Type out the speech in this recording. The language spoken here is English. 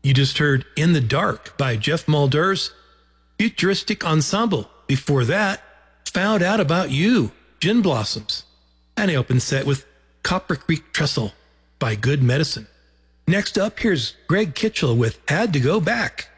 You just heard In the Dark by Jeff Mulder's Futuristic Ensemble. Before that, Found Out About You, Gin Blossoms. And I opened set with Copper Creek Trestle by Good Medicine. Next up, here's Greg Kitchell with Had to Go Back.